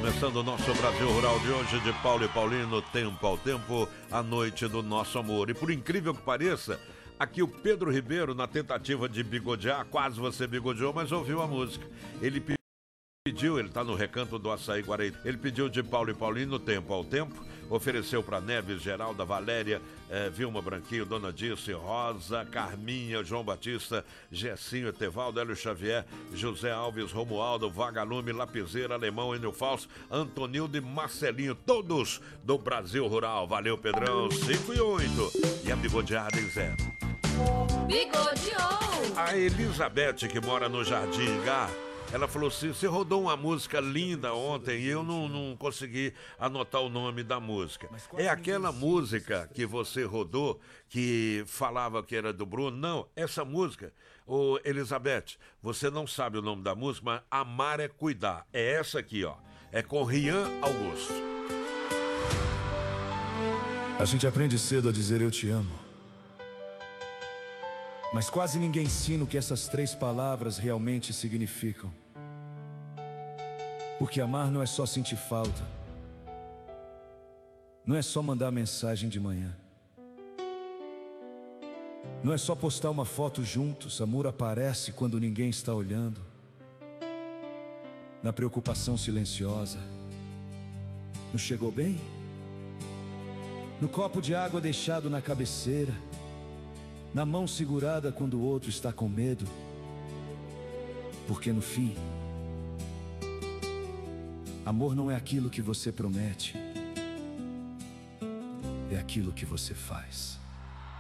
Começando o nosso Brasil Rural de hoje, de Paulo e Paulino, Tempo ao Tempo, a noite do nosso amor. E por incrível que pareça, aqui o Pedro Ribeiro, na tentativa de bigodear, quase você bigodeou, mas ouviu a música. Ele pediu, ele tá no Recanto do Açaí Guaraí, ele pediu de Paulo e Paulino, Tempo ao Tempo, ofereceu para Neves, Geralda, Valéria, Vilma Branquinho, Dona Dirce, Rosa, Carminha, João Batista, Gessinho, Etevaldo, Hélio Xavier, José Alves, Romualdo, Vagalume, Lapiseira, Alemão, Enio Falso, Antonildo e Marcelinho, todos do Brasil Rural. Valeu, Pedrão, 5 e 8. E a bigodeada em 0. Bigodeou! A Elizabeth, que mora no Jardim Gá, ela falou assim: você rodou uma música linda ontem e eu não consegui anotar o nome da música. É aquela música que você rodou que falava que era do Bruno? Não, essa música, ô Elizabeth, você não sabe o nome da música, mas Amar é Cuidar. É essa aqui, ó. É com Rian Augusto. A gente aprende cedo a dizer eu te amo, mas quase ninguém ensina o que essas 3 palavras realmente significam. Porque amar não é só sentir falta, não é só mandar mensagem de manhã, não é só postar uma foto juntos. Amor aparece quando ninguém está olhando, na preocupação silenciosa, no chegou bem, no copo de água deixado na cabeceira, na mão segurada quando o outro está com medo. Porque no fim, amor não é aquilo que você promete, é aquilo que você faz.